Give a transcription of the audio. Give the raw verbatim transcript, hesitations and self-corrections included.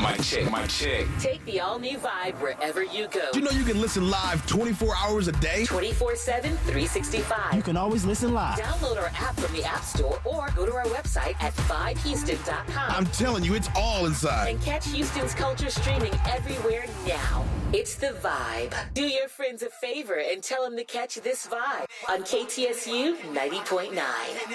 Mic check, mic check. Take the all-new Vibe wherever you go. You know you can listen live twenty-four hours a day? twenty-four seven, three sixty-five. You can always listen live. Download our app from the App Store or go to our website at vibe houston dot com. I'm telling you, it's all inside. And catch Houston's culture streaming everywhere now. It's The Vibe. Do your friends a favor and tell them to catch this vibe on K T S U ninety point nine.